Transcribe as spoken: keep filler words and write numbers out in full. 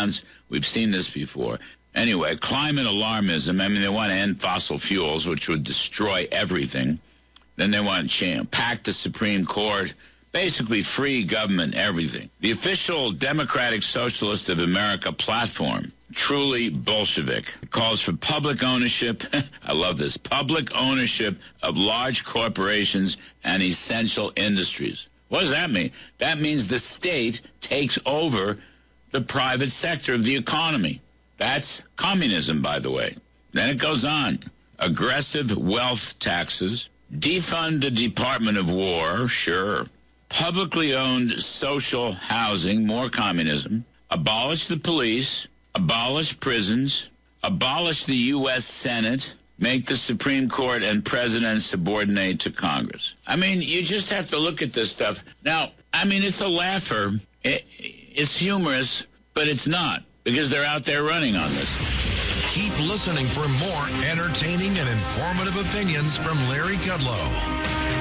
shutdowns. We've seen this before. Anyway, climate alarmism. I mean, they want to end fossil fuels, which would destroy everything. Then they want to pack the Supreme Court, basically free government, everything. The official Democratic Socialist of America platform, truly Bolshevik, calls for public ownership. I love this. Public ownership of large corporations and essential industries. What does that mean? That means the state takes over the private sector of the economy. That's communism, by the way. Then it goes on. Aggressive wealth taxes. Defund the Department of War, sure. Publicly owned social housing, more communism. Abolish the police. Abolish prisons. Abolish the U S Senate. Make the Supreme Court and President subordinate to Congress. I mean, you just have to look at this stuff. Now, I mean, it's a laugher. It, it's humorous, but it's not, because they're out there running on this. Keep listening for more entertaining and informative opinions from Larry Kudlow.